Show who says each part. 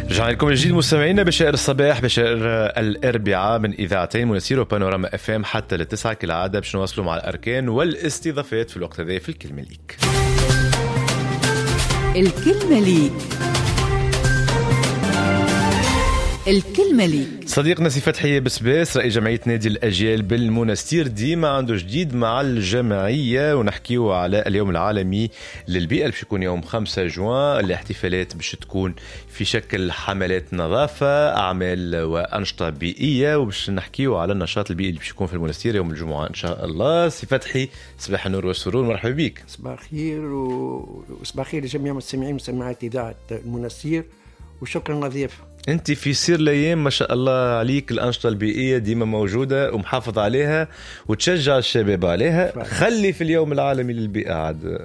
Speaker 1: رجعنا لكم الجديد مستمعينا بشائر الصباح بشائر الأربعاء من إذاعتين منسير وبانوراما اف ام حتى للتسعة كالعادة باش نواصلوا مع الأركان والاستضافات في الوقت هذا في الكلمة ليك.
Speaker 2: الكلمة ليك. الكلمة ليك.
Speaker 1: صديقنا سي فتحي بسباس رئيس جمعية نادي الأجيال بالمنستير ديما عنده جديد مع الجمعية، ونحكيه على اليوم العالمي للبيئة اللي باش يكون يوم 5 جوان. الاحتفالات باش تكون في شكل حملات نظافة، أعمال وأنشطة بيئية، وباش نحكيه على النشاط البيئي اللي باش يكون في المنستير يوم الجمعة إن شاء الله. سي فتحي صباح النور والسرور، مرحبا بك.
Speaker 3: صباح الخير وصباح الخير لجميع مستمعين ومستمعات إذاعة المنستير، وشكرا نظيف.
Speaker 1: انت في سير الايام ما شاء الله عليك، الانشطه البيئيه ديما موجوده ومحافظ عليها وتشجع الشباب عليها. خلي في اليوم العالمي للبيئه عاد